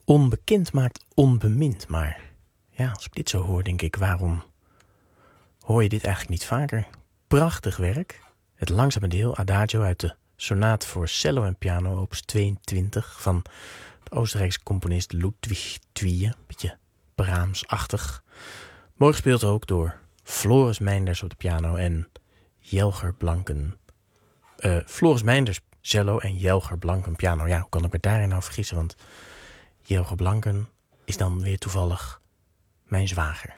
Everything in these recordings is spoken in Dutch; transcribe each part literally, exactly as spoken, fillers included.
Onbekend maakt onbemind, maar ja, als ik dit zo hoor, denk ik, waarom hoor je dit eigenlijk niet vaker? Prachtig werk. Het langzame deel, Adagio uit de Sonate voor cello en piano, opus tweeëntwintig, van de Oostenrijkse componist Ludwig Thwie. Beetje Brahms-achtig. Mooi gespeeld ook door Floris Meinders op de piano en Jelger Blanken. Uh, Floris Meinders cello en Jelger Blanken piano. Ja, hoe kan ik me daarin nou vergissen? Want Jelger Blanken is dan weer toevallig mijn zwager.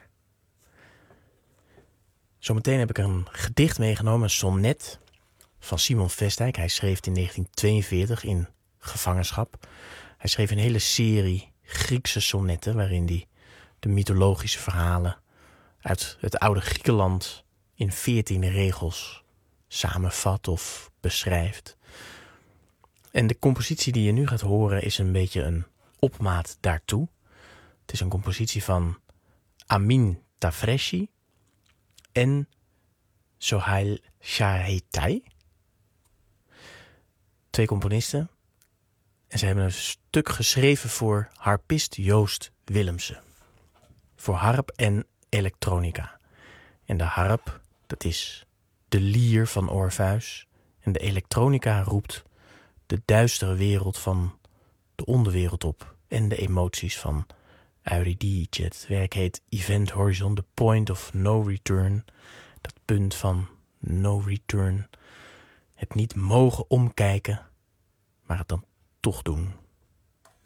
Zometeen heb ik een gedicht meegenomen, een sonnet van Simon Vestdijk. Hij schreef het in negentien tweeënveertig in gevangenschap. Hij schreef een hele serie Griekse sonnetten waarin hij de mythologische verhalen uit het oude Griekenland in veertien regels samenvat of beschrijft. En de compositie die je nu gaat horen is een beetje een opmaat daartoe. Het is een compositie van Amin Tafreshi en Sohail Shahetai. Twee componisten. En ze hebben een stuk geschreven voor harpist Joost Willemsen. Voor harp en elektronica. En de harp, dat is de lier van Orpheus. En de elektronica roept de duistere wereld van de onderwereld op. En de emoties van Eurydice. Het werk heet Event Horizon, The Point of No Return. Dat punt van no return. Het niet mogen omkijken, maar het dan toch doen.